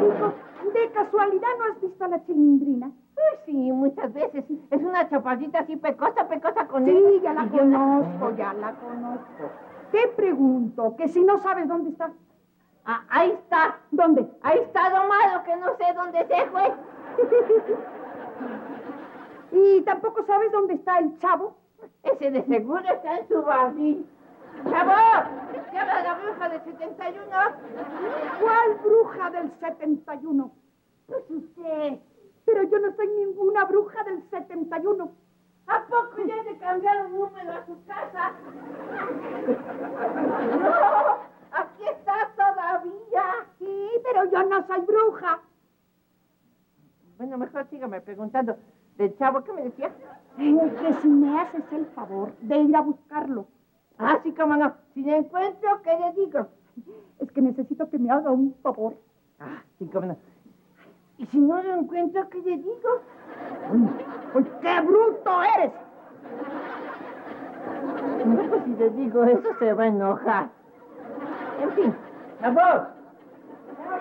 Digo, ¿de casualidad no has visto a la Chilindrina? Pues sí, muchas veces. Es una chaparrita así pecosa con él. Sí, ya la conozco. Te pregunto, que si no sabes dónde está. Ah, ahí está. ¿Dónde? Ahí está domado, que no sé dónde se fue. ¿Y tampoco sabes dónde está el Chavo? Ese de seguro está en su barril. ¡Chavo! ¿Qué habla la bruja del 71? ¿Cuál bruja del 71? Pues usted. Pero yo no soy ninguna bruja del 71. ¿A poco ya le cambiaron número a su casa? No, aquí está todavía. Sí, pero yo no soy bruja. Bueno, mejor sígame preguntando. ¿Del Chavo qué me decía? Que si me haces el favor de ir a buscarlo. Ah, sí, cómo no. Si le encuentro, ¿qué le digo? Es que necesito que me haga un favor. Ah, sí, cómo no. ¿Y si no lo encuentro, qué le digo? Pues qué bruto eres. No, pues si le digo eso, se va a enojar. En fin, ¡Chavo!